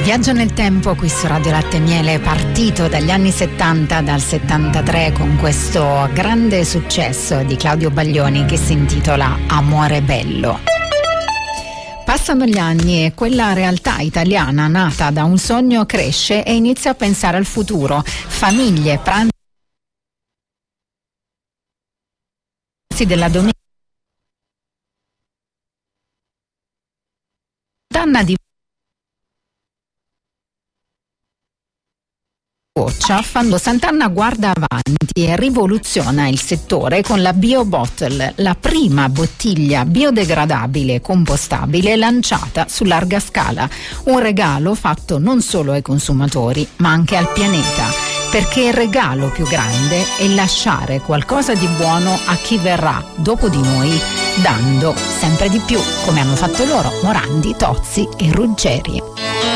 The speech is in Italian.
Viaggio nel tempo qui su Radio Latte e Miele, partito dagli anni 70, dal 73, con questo grande successo di Claudio Baglioni che si intitola Amore bello. Passano gli anni e quella realtà italiana nata da un sogno cresce e inizia a pensare al futuro. Famiglie, pranzi della domenica, danna di Quando Sant'Anna guarda avanti e rivoluziona il settore con la Bio Bottle, la prima bottiglia biodegradabile e compostabile lanciata su larga scala. Un regalo fatto non solo ai consumatori, ma anche al pianeta, perché il regalo più grande è lasciare qualcosa di buono a chi verrà dopo di noi, dando sempre di più, come hanno fatto loro Morandi, Tozzi e Ruggeri.